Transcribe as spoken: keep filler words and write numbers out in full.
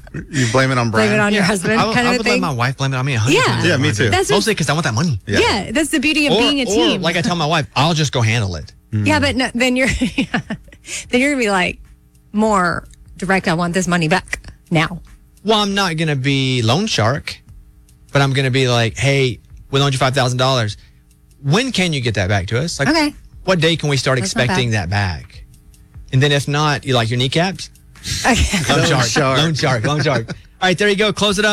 You blame it on Brian? Blame it on your husband, I, would- kind I of a would thing. let my wife blame it on me. one hundred percent. Yeah. Yeah, me too. That's Mostly because I want that money. Yeah. Yeah, that's the beauty of Or, being a team. or like I tell my wife, I'll just go handle it. Yeah, but no, then you're then you're gonna be like more direct. I want this money back now. Well, I'm not going to be loan shark, but I'm going to be like, hey, we loaned you five thousand dollars. When can you get that back to us? Like, Okay. what day can we start That's not expecting that back? And then if not, you like your kneecapes? Okay. Loan Loan shark. shark. Loan shark. Loan shark. All right, there you go. Close it up.